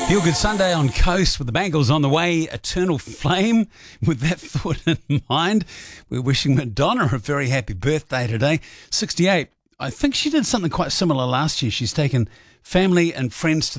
Feel Good Sunday on Coast with the Bangles on the way. Eternal Flame. With that thought in mind, we're wishing Madonna a very happy birthday today. 68. I think she did something quite similar last year. She's taken family and friends to